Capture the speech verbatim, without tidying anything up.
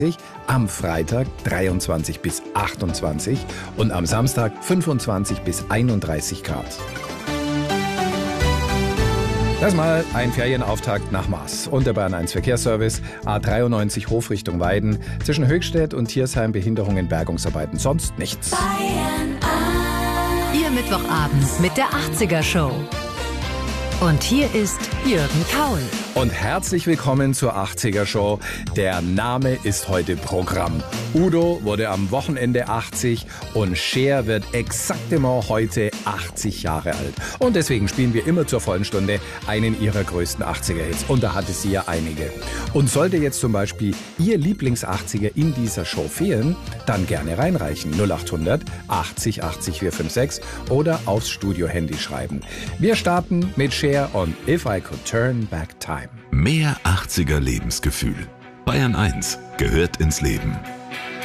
am Freitag dreiundzwanzig bis achtundzwanzig und am Samstag fünfundzwanzig bis einunddreißig Grad. Das mal ein Ferienauftakt nach Maß. Und der Bayern eins Verkehrsservice, A dreiundneunzig Hof Richtung Weiden, zwischen Höchstädt und Thiersheim Behinderungen, Bergungsarbeiten, sonst nichts. Bayern eins. Ihr Mittwochabend mit der achtziger Show. Und hier ist Jürgen Kaul. Und herzlich willkommen zur achtziger Show. Der Name ist heute Programm. Udo wurde am Wochenende achtzig und Cher wird exaktement heute achtzig Jahre alt. Und deswegen spielen wir immer zur vollen Stunde einen ihrer größten achtziger-Hits. Und da hatte sie ja einige. Und sollte jetzt zum Beispiel Ihr Lieblings-achtziger in dieser Show fehlen, dann gerne reinreichen. null acht hundert achtzig achtzig vierhundertfünfundsechzig oder aufs Studio-Handy schreiben. Wir starten mit Cher und If I Could Turn Back Time. Mehr achtziger Lebensgefühl. Bayern eins gehört ins Leben.